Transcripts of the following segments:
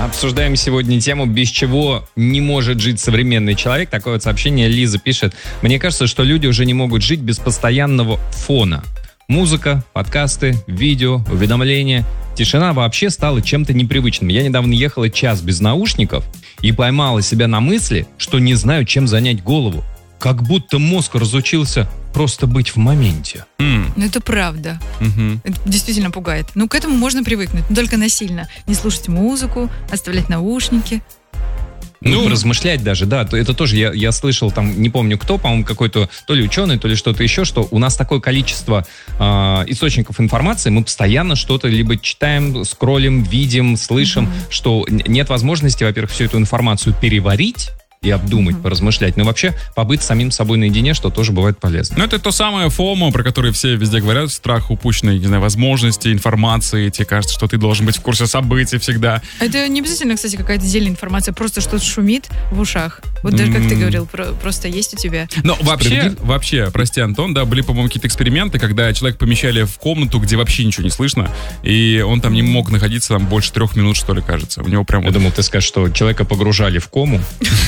Обсуждаем сегодня тему, без чего не может жить современный человек. Такое вот сообщение Лиза пишет. Мне кажется, что люди уже не могут жить без постоянного фона. Музыка, подкасты, видео, уведомления. Тишина вообще стала чем-то непривычным. Я недавно ехала час без наушников и поймала себя на мысли, что не знаю, чем занять голову. Как будто мозг разучился просто быть в моменте. Ну, это правда. Это действительно пугает. Ну, к этому можно привыкнуть, но только насильно. Не слушать музыку, оставлять наушники. Ну, размышлять даже, да. Это тоже я слышал, там, не помню кто, по-моему, какой-то то ли ученый, то ли что-то еще, что у нас такое количество источников информации, мы постоянно что-то либо читаем, скроллим, видим, слышим, что нет возможности, во-первых, всю эту информацию переварить и обдумать, поразмышлять. Но вообще побыть самим собой наедине, что тоже бывает полезно. Ну, это то самое FOMO, про которое все везде говорят, страх упущенной, не знаю, возможности, информации. Тебе кажется, что ты должен быть в курсе событий всегда. Это не обязательно, кстати, какая-то отдельная информация, просто что-то шумит в ушах. Вот даже как ты говорил, просто есть у тебя. Но вообще, прости, Антон, да, были, по-моему, какие-то эксперименты, когда человека помещали в комнату, где вообще ничего не слышно, и он там не мог находиться там больше 3 минут, что ли, кажется. У него прям... Я думал, ты скажешь, что человека погружали в кому.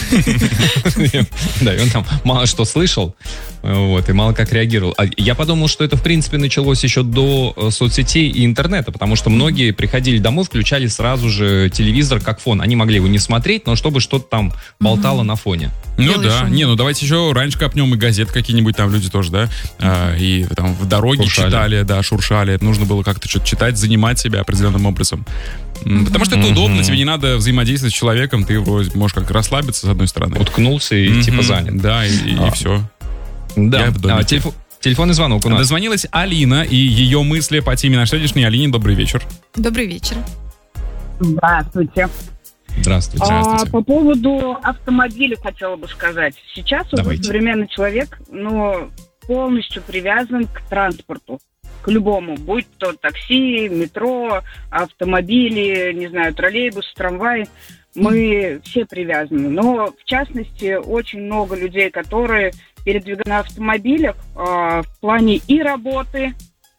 Да, и он там мало что слышал, вот, и мало как реагировал. Я подумал, что это, в принципе, началось еще до соцсетей и интернета, потому что многие приходили домой, включали сразу же телевизор как фон. Они могли его не смотреть, но чтобы что-то там болтало на фоне. Ну да, давайте еще раньше копнем и газеты какие-нибудь там люди тоже, да, и там в дороге читали, да, шуршали. Нужно было как-то что-то читать, занимать себя определенным образом. Потому что это удобно, тебе не надо взаимодействовать с человеком, ты можешь как расслабиться, с одной стороны. Уткнулся и типа занят. Да, и все. Да, телефонный звонок у нас. Дозвонилась Алина, и ее мысли по теме нашей сегодняшней. Алине, добрый вечер. Добрый вечер. Здравствуйте. Здравствуйте. По поводу автомобиля хотела бы сказать. Сейчас уже современный человек, полностью привязан к транспорту. К любому, будь то такси, метро, автомобили, не знаю, троллейбус, трамвай, мы все привязаны. Но, в частности, очень много людей, которые передвигаются на автомобилях в плане и работы,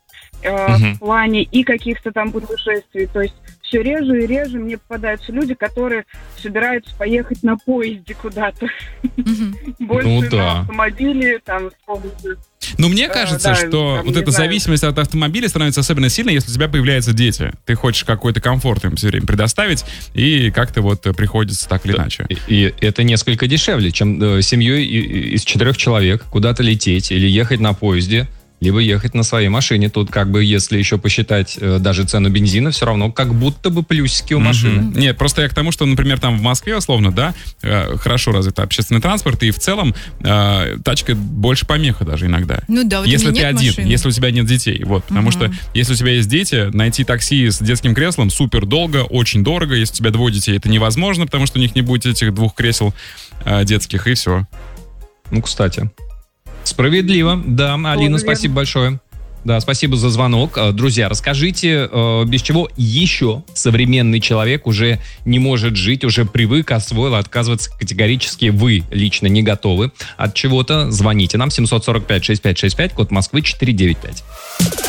в плане и каких-то там путешествий. То есть все реже и реже мне попадаются люди, которые собираются поехать на поезде куда-то. Больше на автомобиле, там, с помощью... Но мне кажется, что вот эта зависимость от автомобиля становится особенно сильной, если у тебя появляются дети. Ты хочешь какой-то комфорт им все время предоставить, и как-то вот приходится так или иначе. И это несколько дешевле, чем семьей из 4 человек куда-то лететь или ехать на поезде, либо ехать на своей машине. Тут как бы, если еще посчитать даже цену бензина, все равно как будто бы плюсики у машины. Нет, просто я к тому, что, например, там в Москве, условно, да, хорошо развит общественный транспорт, и в целом тачка больше помеха даже иногда. Ну да, вот если ты один, машины. если у тебя нет детей. Вот, потому что если у тебя есть дети, найти такси с детским креслом супер долго, очень дорого. Если у тебя 2 детей, это невозможно, потому что у них не будет этих 2 кресел детских, и все. Ну, кстати. Справедливо. Да, Алина, спасибо большое. Да, спасибо за звонок. Друзья, расскажите, без чего еще современный человек уже не может жить, уже привык, освоил, отказываться категорически вы лично не готовы от чего-то. Звоните нам 745-6565, код Москвы 495.